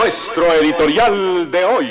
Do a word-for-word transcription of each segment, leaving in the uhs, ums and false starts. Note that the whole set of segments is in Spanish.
Nuestro editorial de hoy.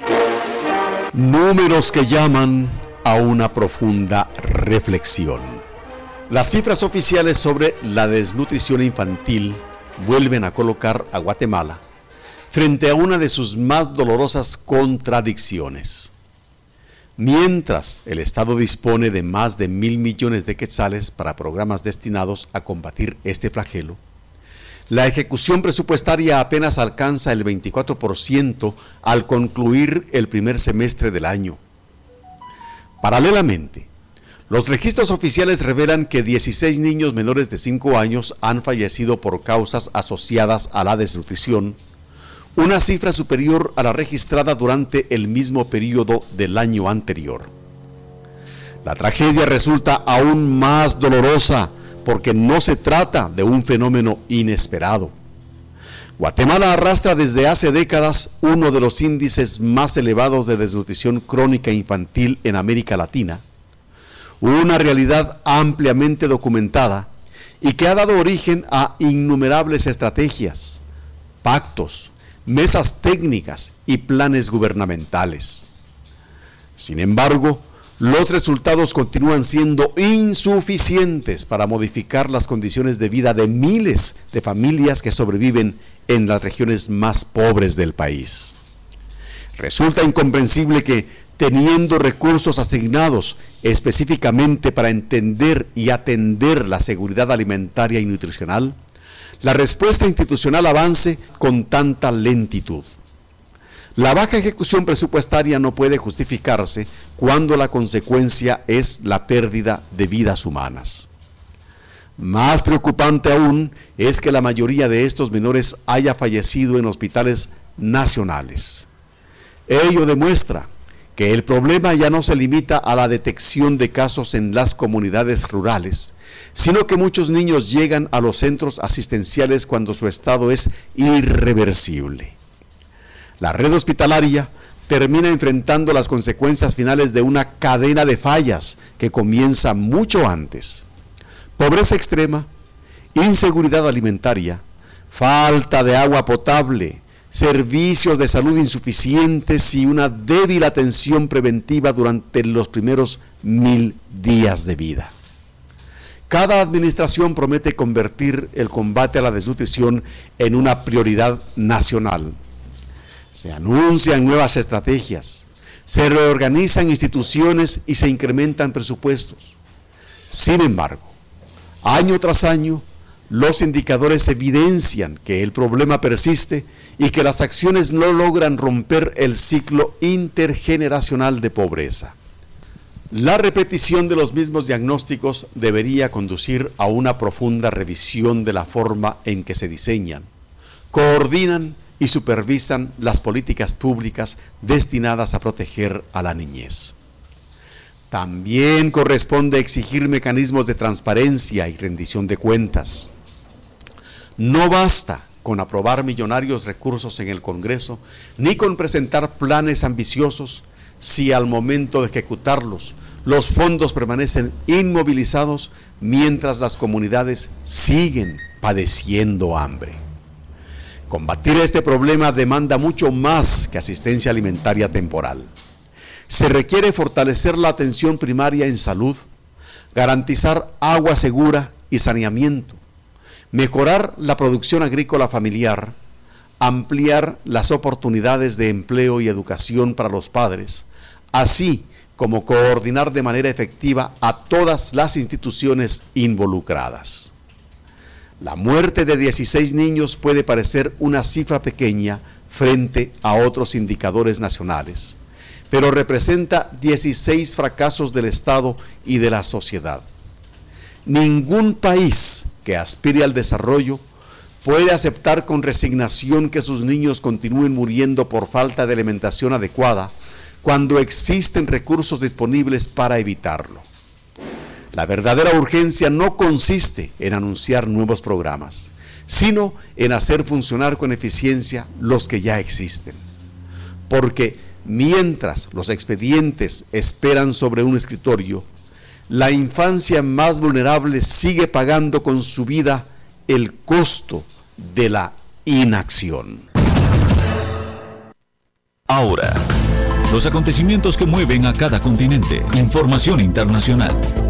Números que llaman a una profunda reflexión. Las cifras oficiales sobre la desnutrición infantil vuelven a colocar a Guatemala frente a una de sus más dolorosas contradicciones. Mientras el Estado dispone de más de mil millones de quetzales para programas destinados a combatir este flagelo, la ejecución presupuestaria apenas alcanza el veinticuatro por ciento al concluir el primer semestre del año. Paralelamente, los registros oficiales revelan que dieciséis niños menores de cinco años han fallecido por causas asociadas a la desnutrición, una cifra superior a la registrada durante el mismo periodo del año anterior. La tragedia resulta aún más dolorosa porque no se trata de un fenómeno inesperado. Guatemala arrastra desde hace décadas uno de los índices más elevados de desnutrición crónica infantil en América Latina, una realidad ampliamente documentada y que ha dado origen a innumerables estrategias, pactos, mesas técnicas y planes gubernamentales. Sin embargo, los resultados continúan siendo insuficientes para modificar las condiciones de vida de miles de familias que sobreviven en las regiones más pobres del país. Resulta incomprensible que, teniendo recursos asignados específicamente para entender y atender la seguridad alimentaria y nutricional, la respuesta institucional avance con tanta lentitud. La baja ejecución presupuestaria no puede justificarse cuando la consecuencia es la pérdida de vidas humanas. Más preocupante aún es que la mayoría de estos menores haya fallecido en hospitales nacionales. Ello demuestra que el problema ya no se limita a la detección de casos en las comunidades rurales, sino que muchos niños llegan a los centros asistenciales cuando su estado es irreversible. La red hospitalaria termina enfrentando las consecuencias finales de una cadena de fallas que comienza mucho antes. Pobreza extrema, inseguridad alimentaria, falta de agua potable, servicios de salud insuficientes y una débil atención preventiva durante los primeros mil días de vida. Cada administración promete convertir el combate a la desnutrición en una prioridad nacional. Se anuncian nuevas estrategias, se reorganizan instituciones y se incrementan presupuestos. Sin embargo, año tras año, los indicadores evidencian que el problema persiste y que las acciones no logran romper el ciclo intergeneracional de pobreza. La repetición de los mismos diagnósticos debería conducir a una profunda revisión de la forma en que se diseñan, coordinan y supervisan las políticas públicas destinadas a proteger a la niñez. También corresponde exigir mecanismos de transparencia y rendición de cuentas. No basta con aprobar millonarios recursos en el Congreso, ni con presentar planes ambiciosos, si al momento de ejecutarlos, los fondos permanecen inmovilizados mientras las comunidades siguen padeciendo hambre. Combatir este problema demanda mucho más que asistencia alimentaria temporal. Se requiere fortalecer la atención primaria en salud, garantizar agua segura y saneamiento, mejorar la producción agrícola familiar, ampliar las oportunidades de empleo y educación para los padres, así como coordinar de manera efectiva a todas las instituciones involucradas. La muerte de dieciséis niños puede parecer una cifra pequeña frente a otros indicadores nacionales, pero representa dieciséis fracasos del Estado y de la sociedad. Ningún país que aspire al desarrollo puede aceptar con resignación que sus niños continúen muriendo por falta de alimentación adecuada cuando existen recursos disponibles para evitarlo. La verdadera urgencia no consiste en anunciar nuevos programas, sino en hacer funcionar con eficiencia los que ya existen. Porque mientras los expedientes esperan sobre un escritorio, la infancia más vulnerable sigue pagando con su vida el costo de la inacción. Ahora, los acontecimientos que mueven a cada continente. Información internacional.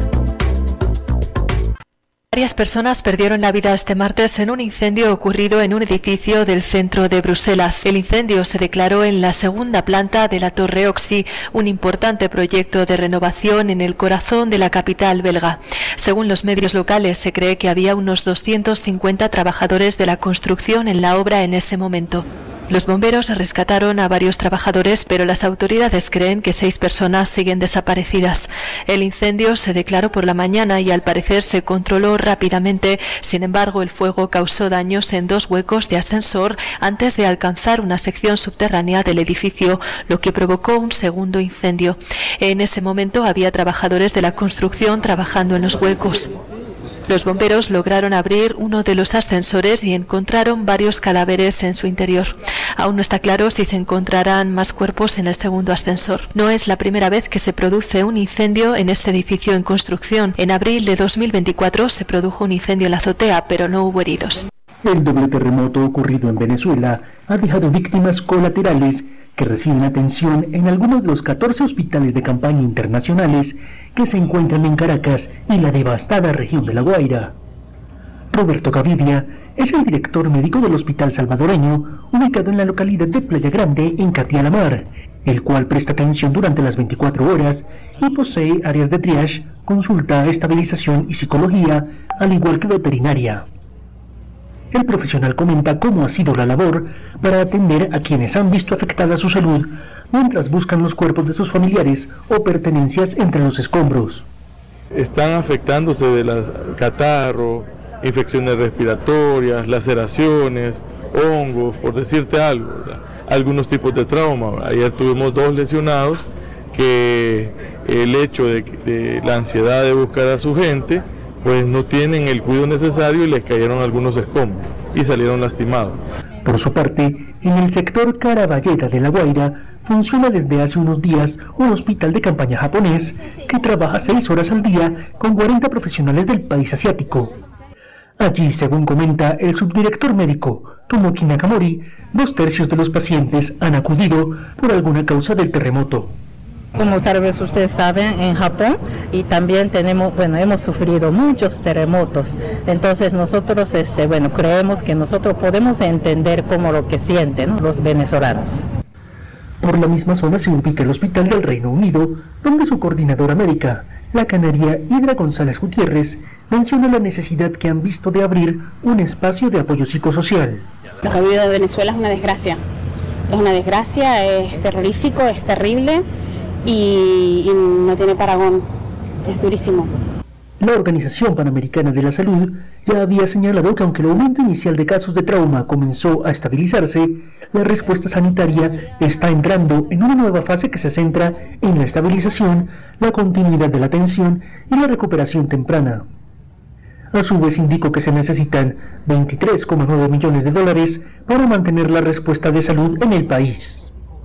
Varias personas perdieron la vida este martes en un incendio ocurrido en un edificio del centro de Bruselas. El incendio se declaró en la segunda planta de la Torre Oxy, un importante proyecto de renovación en el corazón de la capital belga. Según los medios locales, se cree que había unos doscientos cincuenta trabajadores de la construcción en la obra en ese momento. Los bomberos rescataron a varios trabajadores, pero las autoridades creen que seis personas siguen desaparecidas. El incendio se declaró por la mañana y al parecer se controló rápidamente. Sin embargo, el fuego causó daños en dos huecos de ascensor antes de alcanzar una sección subterránea del edificio, lo que provocó un segundo incendio. En ese momento había trabajadores de la construcción trabajando en los huecos. Los bomberos lograron abrir uno de los ascensores y encontraron varios cadáveres en su interior. Aún no está claro si se encontrarán más cuerpos en el segundo ascensor. No es la primera vez que se produce un incendio en este edificio en construcción. En abril de dos mil veinticuatro se produjo un incendio en la azotea, pero no hubo heridos. El doble terremoto ocurrido en Venezuela ha dejado víctimas colaterales que reciben atención en algunos de los catorce hospitales de campaña internacionales que se encuentran en Caracas y la devastada región de La Guaira. Roberto Gavidia es el director médico del Hospital Salvadoreño, ubicado en la localidad de Playa Grande, en Catia-la-Mar, el cual presta atención durante las veinticuatro horas y posee áreas de triage, consulta, estabilización y psicología, al igual que veterinaria. El profesional comenta cómo ha sido la labor para atender a quienes han visto afectada su salud mientras buscan los cuerpos de sus familiares o pertenencias entre los escombros. Están afectándose de las catarro, infecciones respiratorias, laceraciones, hongos, por decirte algo, ¿verdad? Algunos tipos de trauma. Ayer tuvimos dos lesionados que el hecho de, de la ansiedad de buscar a su gente, pues no tienen el cuidado necesario y les cayeron algunos escombros y salieron lastimados. Por su parte, en el sector Caraballeda de La Guaira funciona desde hace unos días un hospital de campaña japonés que trabaja seis horas al día con cuarenta profesionales del país asiático. Allí, según comenta el subdirector médico Tomoki Nakamori, dos tercios de los pacientes han acudido por alguna causa del terremoto. Como tal vez ustedes saben, en Japón y también tenemos, bueno, hemos sufrido muchos terremotos. Entonces nosotros, este, bueno, creemos que nosotros podemos entender cómo lo que sienten, ¿no?, los venezolanos. Por la misma zona se ubica el Hospital del Reino Unido, donde su coordinadora médica, la canaria Hidra González Gutiérrez, menciona la necesidad que han visto de abrir un espacio de apoyo psicosocial. Lo que ha habido de Venezuela es una desgracia. Es una desgracia, es terrorífico, es terrible. Y, y no tiene parangón, es durísimo. La Organización Panamericana de la Salud ya había señalado que aunque el aumento inicial de casos de trauma comenzó a estabilizarse, la respuesta sanitaria está entrando en una nueva fase que se centra en la estabilización, la continuidad de la atención y la recuperación temprana. A su vez indicó que se necesitan veintitrés coma nueve millones de dólares para mantener la respuesta de salud en el país.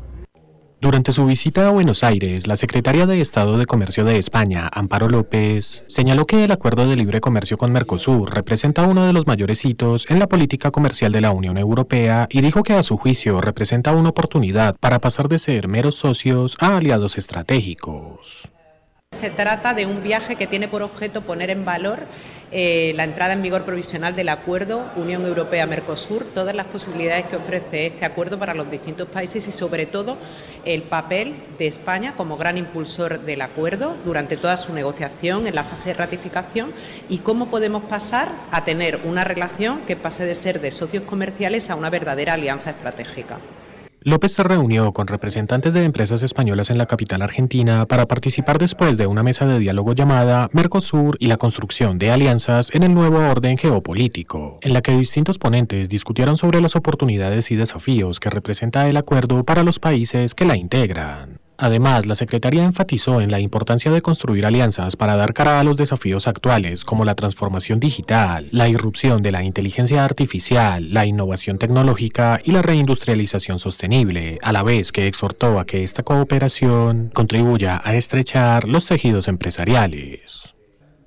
Durante su visita a Buenos Aires, la secretaria de Estado de Comercio de España, Amparo López, señaló que el acuerdo de libre comercio con Mercosur representa uno de los mayores hitos en la política comercial de la Unión Europea y dijo que a su juicio representa una oportunidad para pasar de ser meros socios a aliados estratégicos. Se trata de un viaje que tiene por objeto poner en valor eh, la entrada en vigor provisional del acuerdo Unión Europea-Mercosur, todas las posibilidades que ofrece este acuerdo para los distintos países y sobre todo el papel de España como gran impulsor del acuerdo durante toda su negociación en la fase de ratificación y cómo podemos pasar a tener una relación que pase de ser de socios comerciales a una verdadera alianza estratégica. López se reunió con representantes de empresas españolas en la capital argentina para participar después de una mesa de diálogo llamada Mercosur y la construcción de alianzas en el nuevo orden geopolítico, en la que distintos ponentes discutieron sobre las oportunidades y desafíos que representa el acuerdo para los países que la integran. Además, la Secretaría enfatizó en la importancia de construir alianzas para dar cara a los desafíos actuales como la transformación digital, la irrupción de la inteligencia artificial, la innovación tecnológica y la reindustrialización sostenible, a la vez que exhortó a que esta cooperación contribuya a estrechar los tejidos empresariales.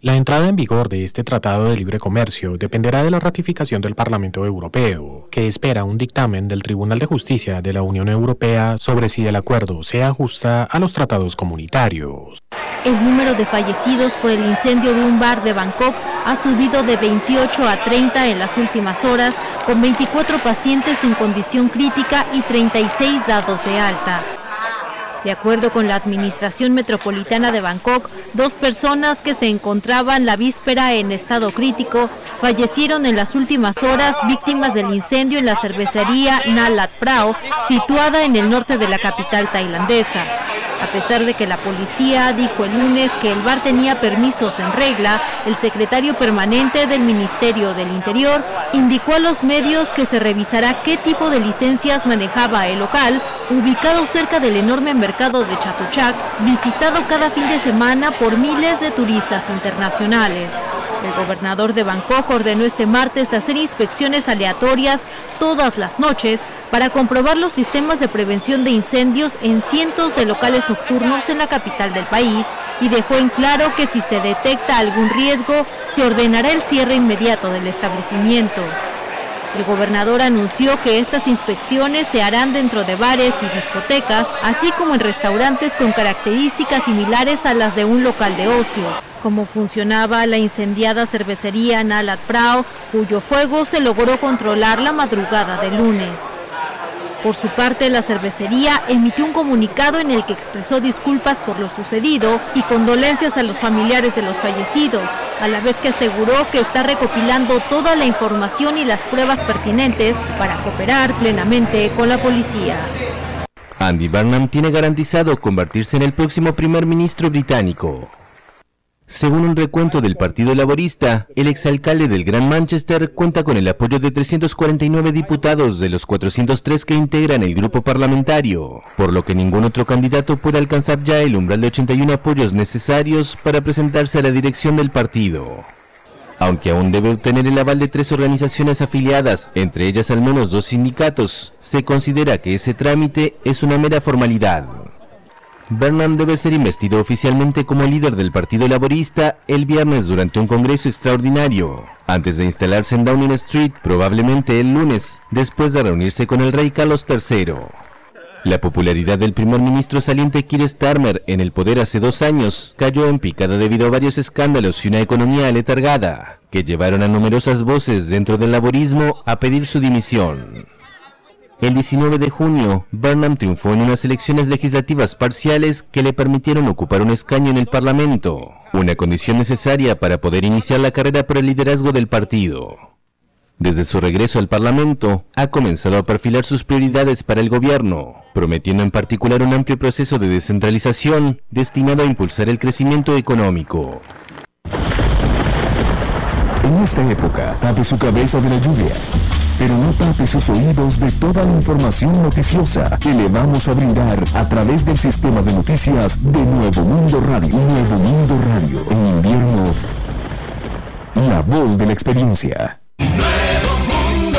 La entrada en vigor de este Tratado de Libre Comercio dependerá de la ratificación del Parlamento Europeo, que espera un dictamen del Tribunal de Justicia de la Unión Europea sobre si el acuerdo se ajusta a los tratados comunitarios. El número de fallecidos por el incendio de un bar de Bangkok ha subido de veintiocho a treinta en las últimas horas, con veinticuatro pacientes en condición crítica y treinta y seis dados de alta. De acuerdo con la Administración Metropolitana de Bangkok, dos personas que se encontraban la víspera en estado crítico fallecieron en las últimas horas víctimas del incendio en la cervecería Nalat Prao, situada en el norte de la capital tailandesa. A pesar de que la policía dijo el lunes que el bar tenía permisos en regla, el secretario permanente del Ministerio del Interior indicó a los medios que se revisará qué tipo de licencias manejaba el local, ubicado cerca del enorme mercado de Chatuchak, visitado cada fin de semana por miles de turistas internacionales. El gobernador de Bangkok ordenó este martes hacer inspecciones aleatorias todas las noches para comprobar los sistemas de prevención de incendios en cientos de locales nocturnos en la capital del país y dejó en claro que si se detecta algún riesgo, se ordenará el cierre inmediato del establecimiento. El gobernador anunció que estas inspecciones se harán dentro de bares y discotecas, así como en restaurantes con características similares a las de un local de ocio, como funcionaba la incendiada cervecería Nalat Prao, cuyo fuego se logró controlar la madrugada del lunes. Por su parte, la cervecería emitió un comunicado en el que expresó disculpas por lo sucedido y condolencias a los familiares de los fallecidos, a la vez que aseguró que está recopilando toda la información y las pruebas pertinentes para cooperar plenamente con la policía. Andy Burnham tiene garantizado convertirse en el próximo primer ministro británico. Según un recuento del Partido Laborista, el exalcalde del Gran Manchester cuenta con el apoyo de trescientos cuarenta y nueve diputados de los cuatrocientos tres que integran el grupo parlamentario, por lo que ningún otro candidato puede alcanzar ya el umbral de ochenta y uno apoyos necesarios para presentarse a la dirección del partido. Aunque aún debe obtener el aval de tres organizaciones afiliadas, entre ellas al menos dos sindicatos, se considera que ese trámite es una mera formalidad. Burnham debe ser investido oficialmente como líder del Partido Laborista el viernes durante un congreso extraordinario, antes de instalarse en Downing Street probablemente el lunes, después de reunirse con el rey Carlos tercero. La popularidad del primer ministro saliente Keir Starmer en el poder hace dos años cayó en picada debido a varios escándalos y una economía aletargada, que llevaron a numerosas voces dentro del laborismo a pedir su dimisión. El diecinueve de junio, Burnham triunfó en unas elecciones legislativas parciales que le permitieron ocupar un escaño en el Parlamento, una condición necesaria para poder iniciar la carrera por el liderazgo del partido. Desde su regreso al Parlamento, ha comenzado a perfilar sus prioridades para el gobierno, prometiendo en particular un amplio proceso de descentralización destinado a impulsar el crecimiento económico. En esta época, tape su cabeza de la lluvia, pero no tape sus oídos de toda la información noticiosa que le vamos a brindar a través del sistema de noticias de Nuevo Mundo Radio. Nuevo Mundo Radio. En invierno, la voz de la experiencia. Nuevo Mundo.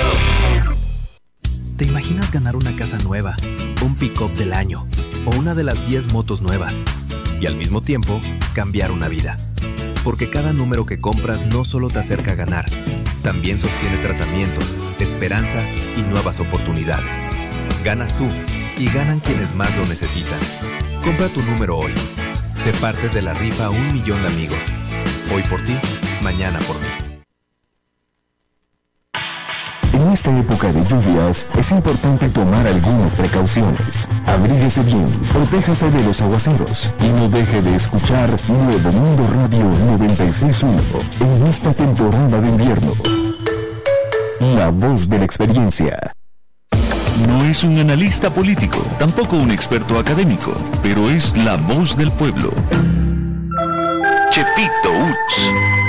¿Te imaginas ganar una casa nueva, un pick-up del año o una de las diez motos nuevas y al mismo tiempo cambiar una vida? Porque cada número que compras no solo te acerca a ganar, también sostiene tratamientos, esperanza y nuevas oportunidades. Ganas tú y ganan quienes más lo necesitan. Compra tu número hoy. Sé parte de la rifa Un Millón de Amigos. Hoy por ti, mañana por mí. En esta época de lluvias, es importante tomar algunas precauciones. Abríguese bien, protéjase de los aguaceros y no deje de escuchar Nuevo Mundo Radio noventa y seis punto uno en esta temporada de invierno. La voz de la experiencia. No es un analista político, tampoco un experto académico, pero es la voz del pueblo. Chepito Uts.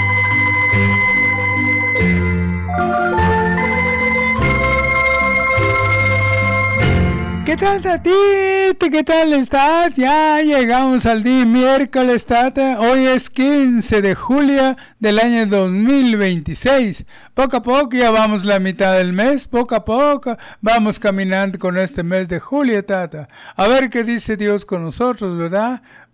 ¿Qué tal, Tatito? ¿Qué tal estás? Ya llegamos al día miércoles, Tata. Hoy es quince de julio del año dos mil veintiséis. Poco a poco ya vamos la mitad del mes. Poco a poco vamos caminando con este mes de julio, Tata. A ver qué dice Dios con nosotros, ¿verdad?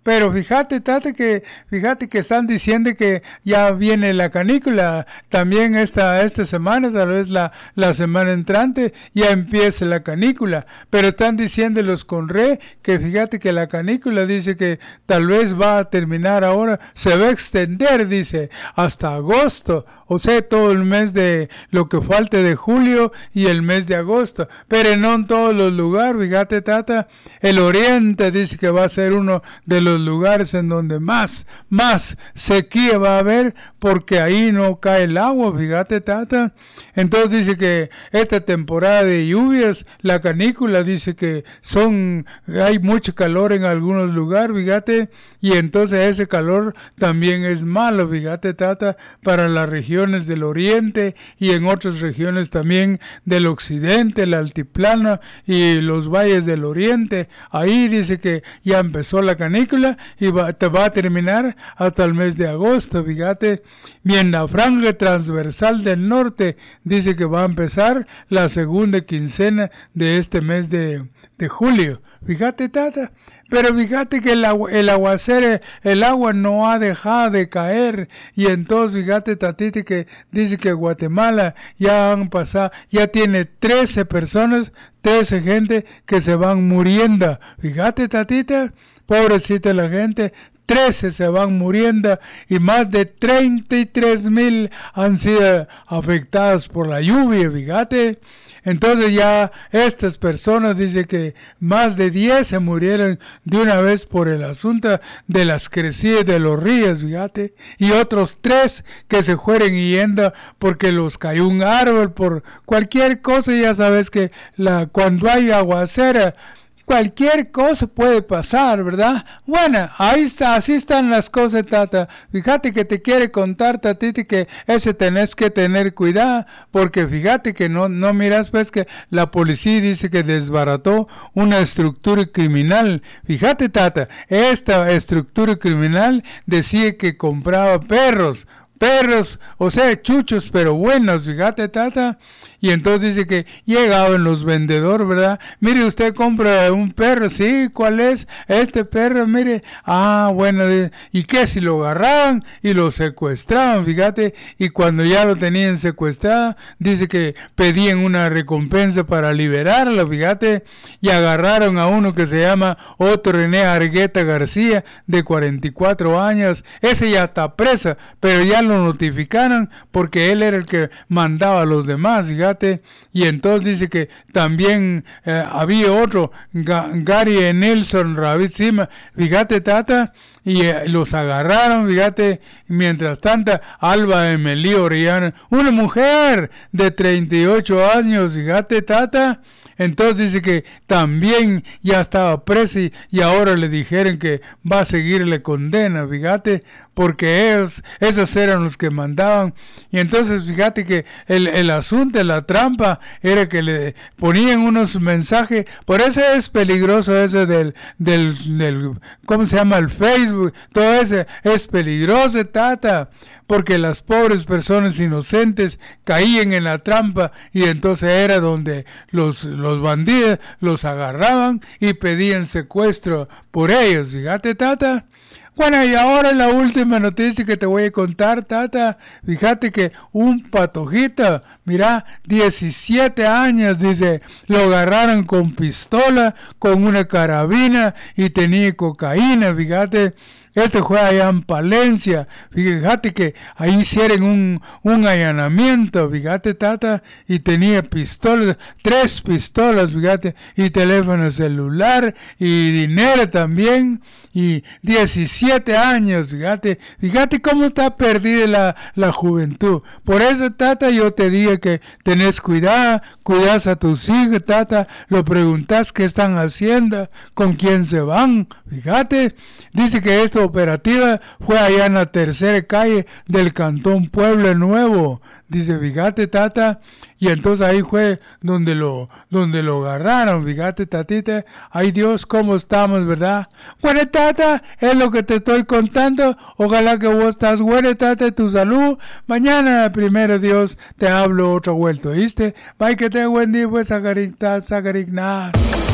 Pero fíjate, tate, que fíjate que están diciendo que ya viene la canícula, también esta esta semana, tal vez la, la semana entrante, ya empieza la canícula. Pero están diciendo los Conre que fíjate que la canícula dice que tal vez va a terminar ahora, se va a extender, dice, hasta agosto, o sea, todo el mes de lo que falte de julio y el mes de agosto. Pero no en todos los lugares, fíjate, tata, el oriente dice que va a ser uno de los lugares en donde más, más sequía va a haber, porque ahí no cae el agua, fíjate, tata. Entonces dice que esta temporada de lluvias, la canícula dice que son, hay mucho calor en algunos lugares, fíjate, y entonces ese calor también es malo, fíjate, tata, para las regiones del oriente y en otras regiones también del occidente, el altiplano y los valles del oriente. Ahí dice que ya empezó la canícula y va, te va a terminar hasta el mes de agosto, fíjate. Bien, la franja transversal del norte dice que va a empezar la segunda quincena de este mes de, de julio, fíjate, tata. Pero fíjate que el, agua, el aguacero, el agua no ha dejado de caer, y entonces fíjate, tatita, que dice que Guatemala ya han pasado, ya tiene trece personas, trece gente que se van muriendo. Fíjate, tatita, pobrecita la gente, trece se van muriendo y más de treinta y tres mil han sido afectadas por la lluvia, fíjate. Entonces ya estas personas dicen que más de diez se murieron de una vez por el asunto de las crecidas de los ríos, fíjate, y otros tres que se fueron yendo porque los cayó un árbol por cualquier cosa. Ya sabes que la cuando hay aguacera, cualquier cosa puede pasar, ¿verdad? Bueno, ahí está, así están las cosas, tata. Fíjate que te quiere contar, tatita, que ese tenés que tener cuidado, porque fíjate que no, no miras, pues, que la policía dice que desbarató una estructura criminal. Fíjate, tata, esta estructura criminal decía que compraba perros, perros, o sea, chuchos, pero buenos, fíjate, tata. Y entonces dice que llegaban los vendedores, ¿verdad? Mire, usted compra un perro, sí, ¿cuál es? Este perro, mire, ah, bueno, ¿y qué? Si lo agarraban y lo secuestraban, fíjate, y cuando ya lo tenían secuestrado, dice que pedían una recompensa para liberarlo, fíjate, y agarraron a uno que se llama Otto René Argueta García, de cuarenta y cuatro años, ese ya está preso, pero ya lo notificaron porque él era el que mandaba a los demás, fíjate. Y entonces dice que también eh, había otro, Ga Gary Nelson Ravizima, fíjate, tata, y eh, los agarraron, fíjate. Mientras tanto, Alba Emily Orellana, una mujer de treinta y ocho años, fíjate, tata. Entonces dice que también ya estaba presa y, y ahora le dijeron que va a seguirle condena, fíjate, porque ellos, esos eran los que mandaban. Y entonces fíjate que el, el asunto, la trampa, era que le ponían unos mensajes. Por eso es peligroso ese del, del, del ¿cómo se llama? El Facebook, todo ese es peligroso, tata, porque las pobres personas inocentes caían en la trampa, y entonces era donde los, los bandidos los agarraban y pedían secuestro por ellos, fíjate, tata. Bueno, y ahora la última noticia que te voy a contar, tata. Fíjate que un patojito, mira, diecisiete años, dice, lo agarraron con pistola, con una carabina y tenía cocaína, fíjate. Este fue allá en Palencia, fíjate que ahí hicieron un, un allanamiento, fíjate, tata, y tenía pistolas, tres pistolas, fíjate, y teléfono celular, y dinero también, y diecisiete años, fíjate, fíjate cómo está perdida la, la juventud. Por eso, tata, yo te digo que tenés cuidado, cuidas a tus hijos, tata, lo preguntas qué están haciendo, con quién se van, fíjate. Dice que esta operativa fue allá en la tercera calle del Cantón Pueblo Nuevo. Dice, fíjate, tata, y entonces ahí fue donde lo, donde lo agarraron, fíjate, tatita. Ay, Dios, cómo estamos, ¿verdad? Bueno, tata, es lo que te estoy contando. Ojalá que vos estás bueno, tata, tu salud. Mañana, primero Dios, te hablo otra vuelta, ¿viste? Bye, que te buen día, pues, sacarignar.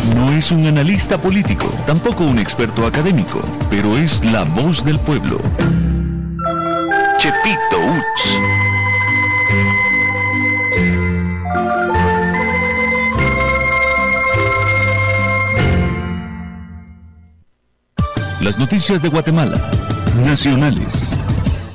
No es un analista político, tampoco un experto académico, pero es la voz del pueblo. Chepito Uch. Las noticias de Guatemala, nacionales,